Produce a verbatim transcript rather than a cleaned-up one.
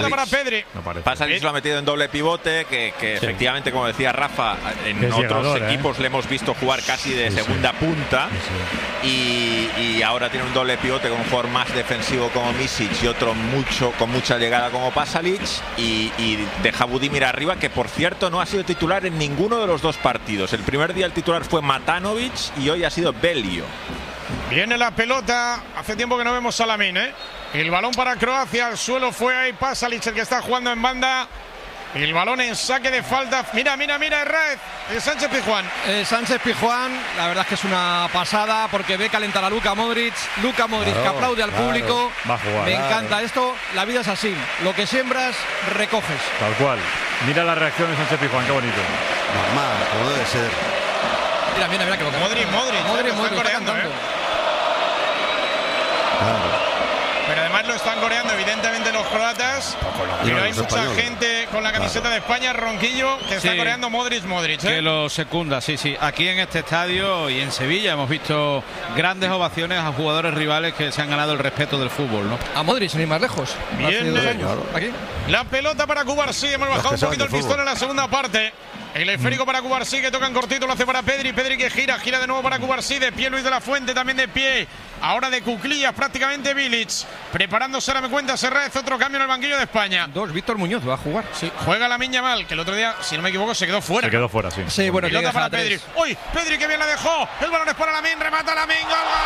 para Pedri. No parece. Pasalic lo ha metido en doble pivote, que, que sí. efectivamente, como decía Rafa, en es otros llegador, equipos ¿eh? le hemos visto jugar casi de sí, segunda sí. punta. Sí. Y, y ahora tiene un doble pivote con un jugador más defensivo como Misic y otro mucho con mucha llegada como Pasalic. Y, y deja Budimir arriba, que por cierto no ha sido titular en ninguno de los dos partidos. El primer día el titular fue Matanovic y hoy ha sido Belio. Viene la pelota. Hace tiempo que no vemos a Lamine, ¿eh? El balón para Croacia. Al suelo fue ahí Pasalic, el que está jugando en banda. El balón en saque de falta. Mira, mira, mira, Herrera. El Sánchez Pizjuán. Eh, Sánchez Pizjuán, la verdad es que es una pasada porque ve calentar a Luka Modric. Luka Modric claro, que aplaude al claro. público. Va a jugar. Me Claro. encanta esto. La vida es así. Lo que siembras, recoges. Tal cual. Mira la reacción de Sánchez Pizjuán, qué bonito. Normal, como debe ser. Mira, mira, mira que lo que Modric, Modric. Modric, Lo están Modric, está coreando, cantando. ¿eh? Claro. Pero además lo están coreando evidentemente los croatas. Pero hay los mucha españoles. gente con la camiseta Claro. de España, Ronquillo, que está Sí. coreando Modric, Modric. ¿eh? Que lo secunda, sí, sí. Aquí en este estadio y en Sevilla hemos visto grandes ovaciones a jugadores rivales que se han ganado el respeto del fútbol, ¿no? A Modric, sin ir más lejos. Bien, Hace dos eh. años. Aquí. La pelota para Cubarsí. Hemos Los bajado que un saben poquito el de pistón fútbol. en la segunda parte. El esférico para Cubarsí, que toca en cortito, lo hace para Pedri. Pedri que gira, gira de nuevo para Cubarsí. De pie Luis de la Fuente, también de pie. Ahora de cuclillas prácticamente Bilic. Preparándose, ahora me cuenta Serrat, otro cambio en el banquillo de España. Dos, Víctor Muñoz va a jugar. Sí, juega la Miña Mal, que el otro día, si no me equivoco, se quedó fuera. Se quedó fuera, sí. Sí, bueno, Pelota que para deja Pedri. tres. ¡Uy! Pedri que bien la dejó. El balón es para Lamine, remata Lamine. ¡Gol!